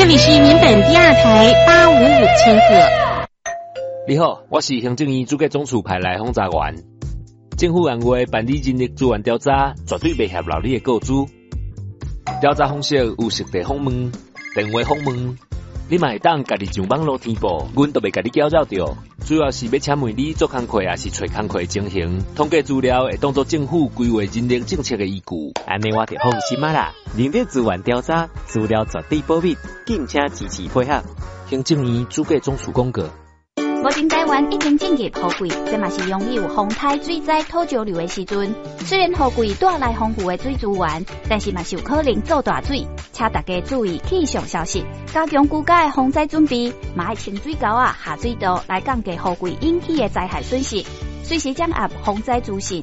这里是原本第二台855千赫。 你好，我是行政院主计总处派来轰炸员。政府按月办理人力资源调查，绝对袂泄露你的个资。调查方式有实地访问、电话访问，你嘛会当家己上网络填报，阮都袂甲你搅扰着。主要是要请问你做工课也是找工课的情形，统计资料会当作政府规划人力政策的依据。 安尼我就放心啦。人力资源调查资料绝对保密，敬请支持配合。 行政院主计总处公告。 目前台湾已经进入雨季，这嘛是拥有风台水灾土石流的时阵。虽然雨季带来丰富的水资源，但是嘛是有可能做大水，请大家注意气象消息，加强居家的防灾准备，嘛要清水沟下水道来降低雨季引起的灾害损失，随时掌握防灾资讯。